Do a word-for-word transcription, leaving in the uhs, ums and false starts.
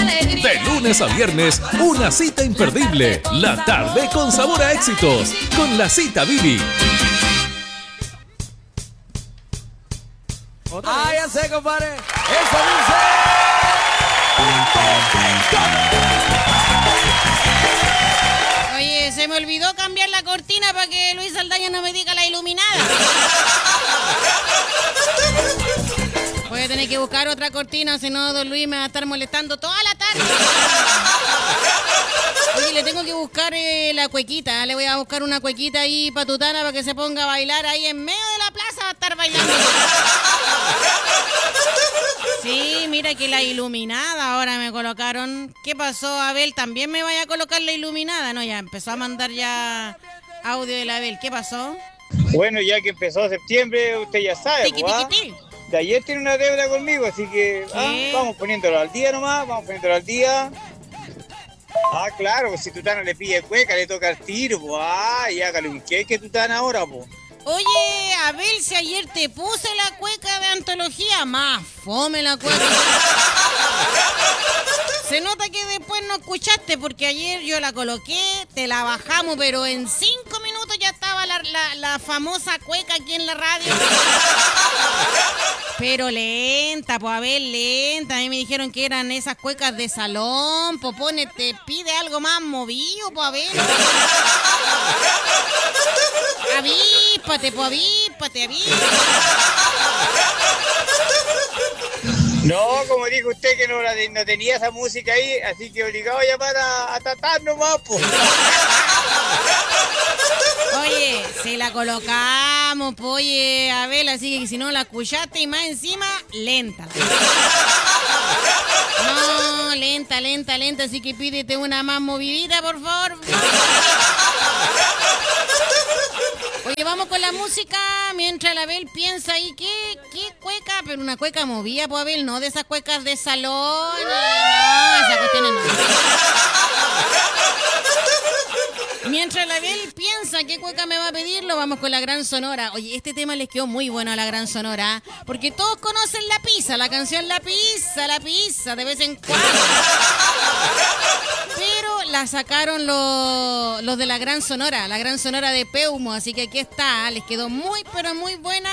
De lunes a viernes, una cita imperdible. La tarde con sabor a éxitos. Con la cita Bibi. Ah, ya sé, compadre. Eso dice. Oye, se me olvidó cambiar la cortina para que Luis Saldaña no me diga la iluminada. Voy a tener que buscar otra cortina, si no, don Luis me va a estar molestando toda la tarde. Oye, le tengo que buscar eh, la cuequita. Le voy a buscar una cuequita ahí patutana para que se ponga a bailar ahí en medio de la plaza. Va a estar bailando. Sí, mira que la iluminada ahora me colocaron. ¿Qué pasó, Abel? ¿También me vaya a colocar la iluminada? No, ya empezó a mandar ya audio de la Abel. ¿Qué pasó? Bueno, ya que empezó septiembre, usted ya sabe, Tiqui, ¿va? tiqui, tiqui. De ayer tiene una deuda conmigo, así que ah, vamos poniéndolo al día nomás, vamos poniéndolo al día. Ah, claro, pues si Tutana le pide cueca, le toca el tiro, pues, ah, y hágale un queque Tutana ahora, pues. Oye, Abel, si ayer te puse la cueca de antología, más fome la cueca. Se nota que después no escuchaste, porque ayer yo la coloqué, te la bajamos, pero en cinco minutos ya estaba la, la, la famosa cueca aquí en la radio. Pero lenta, pues Abel, lenta. A mí me dijeron que eran esas cuecas de salón. Pues pone, te pide algo más movido, pues Abel. Avíspate, pues avíspate, avíspate. No, como dijo usted que no, la de, no tenía esa música ahí, así que obligado a llamar a, a Tatán nomás, pues. Oye, si la colocamos, pues, oye, Abel, así que si no la escuchaste y más encima, lenta. No, lenta, lenta, lenta, así que pídete una más movidita, por favor. Oye, vamos con la música mientras la Abel piensa ahí, ¿qué, qué cueca? Pero una cueca movida, pues Abel, no de esas cuecas de salón. No, esas cuestiones no. Mientras la Abel piensa qué cueca me va a pedirlo, vamos con la Gran Sonora. Oye, este tema les quedó muy bueno a la Gran Sonora, porque todos conocen La Pizza, la canción La Pizza, La Pizza, de vez en cuando. Pero la sacaron los, los de la Gran Sonora, la Gran Sonora de Peumo, así que aquí está, les quedó muy, pero muy buena